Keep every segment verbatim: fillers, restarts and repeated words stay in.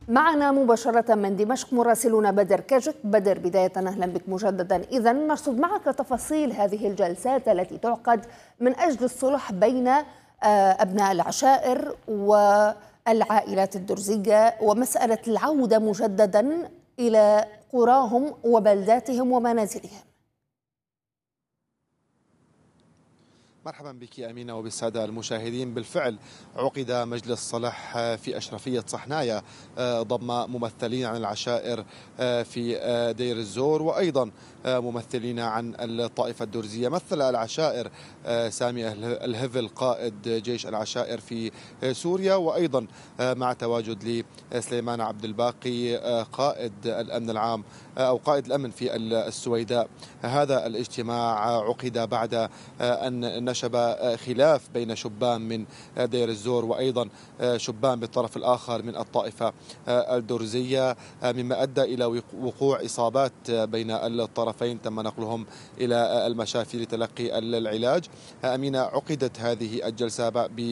معنا مباشرة من دمشق مراسلنا بدر كجك. بدر، بداية أهلا بك مجددا. إذا نرصد معك تفاصيل هذه الجلسات التي تعقد من أجل الصلح بين أبناء العشائر والعائلات الدرزية ومسألة العودة مجددا إلى قراهم وبلداتهم ومنازلهم. مرحبا بك أمينة وبالسادة المشاهدين. بالفعل عقد مجلس صلح في أشرفية صحنايا ضم ممثلين عن العشائر في دير الزور وأيضا ممثلين عن الطائفة الدرزية. مثل العشائر سامي الهفل قائد جيش العشائر في سوريا، وأيضا مع تواجد لسليمان عبد الباقي قائد الأمن العام أو قائد الأمن في السويداء. هذا الاجتماع عقد بعد أن نشب خلاف بين شبان من دير الزور وأيضا شبان بالطرف الآخر من الطائفة الدرزية، مما أدى إلى وقوع إصابات بين الطرفين تم نقلهم إلى المشافي لتلقي العلاج. أمينة، عقدت هذه الجلسة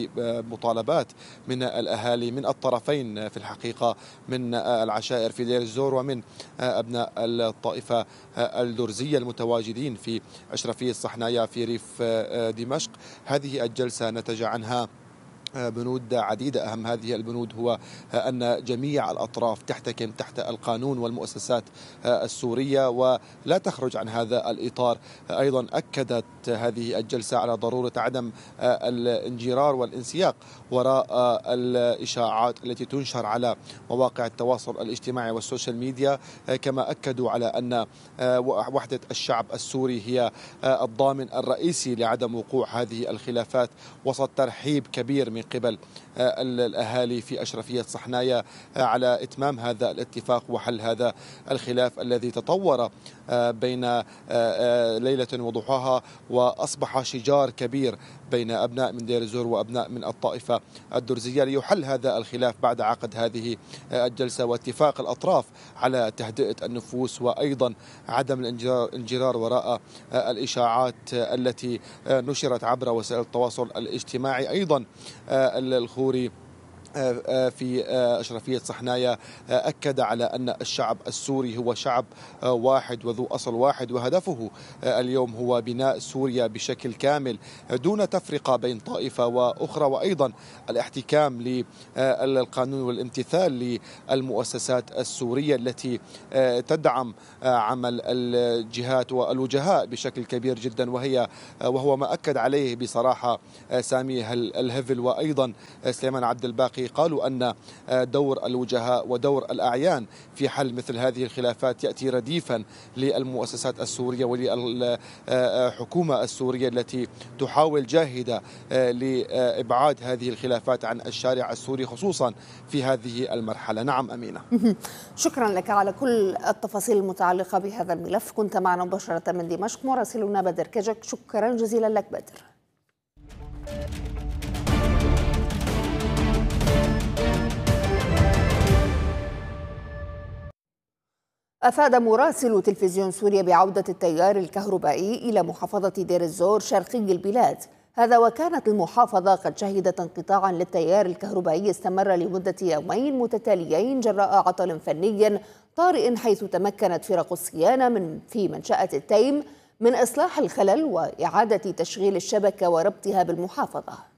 بمطالبات من الأهالي من الطرفين في الحقيقة، من العشائر في دير الزور ومن أبناء الطائفة الدرزية المتواجدين في أشرفية صحنايا في ريف دمشق. هذه الجلسة نتج عنها بنود عديدة. أهم هذه البنود هو أن جميع الأطراف تحتكم تحت القانون والمؤسسات السورية ولا تخرج عن هذا الإطار. أيضا أكدت هذه الجلسة على ضرورة عدم الانجرار والانسياق وراء الإشاعات التي تنشر على مواقع التواصل الاجتماعي والسوشيال ميديا، كما أكدوا على أن وحدة الشعب السوري هي الضامن الرئيسي لعدم وقوع هذه الخلافات، وسط ترحيب كبير من قبل الأهالي في أشرفية صحنايا على إتمام هذا الاتفاق وحل هذا الخلاف الذي تطور بين ليلة وضحاها وأصبح شجار كبير بين أبناء من دير الزور وأبناء من الطائفة الدرزية ليحل هذا الخلاف بعد عقد هذه الجلسة واتفاق الأطراف على تهدئة النفوس وأيضا عدم الانجرار وراء الإشاعات التي نشرت عبر وسائل التواصل الاجتماعي. أيضا الخوري في أشرفية صحنايا أكد على أن الشعب السوري هو شعب واحد وذو أصل واحد، وهدفه اليوم هو بناء سوريا بشكل كامل دون تفرقة بين طائفة وأخرى، وأيضا الاحتكام للقانون والامتثال للمؤسسات السورية التي تدعم عمل الجهات والوجهاء بشكل كبير جدا، وهي وهو ما أكد عليه بصراحة سامي الهفل وأيضا سليمان عبد الباقي. قالوا أن دور الوجهاء ودور الأعيان في حل مثل هذه الخلافات يأتي رديفا للمؤسسات السورية وللحكومة السورية التي تحاول جاهدة لإبعاد هذه الخلافات عن الشارع السوري خصوصا في هذه المرحلة. نعم أمينة، شكرا لك على كل التفاصيل المتعلقة بهذا الملف. كنت معنا مباشرة من دمشق مراسلنا بدر كجك. شكرا جزيلا لك بدر. أفاد مراسل تلفزيون سوريا بعودة التيار الكهربائي إلى محافظة دير الزور شرقي البلاد، هذا وكانت المحافظة قد شهدت انقطاعا للتيار الكهربائي استمر لمدة يومين متتاليين جراء عطل فني طارئ، حيث تمكنت فرق الصيانة من في منشأة التيم من إصلاح الخلل وإعادة تشغيل الشبكة وربطها بالمحافظة.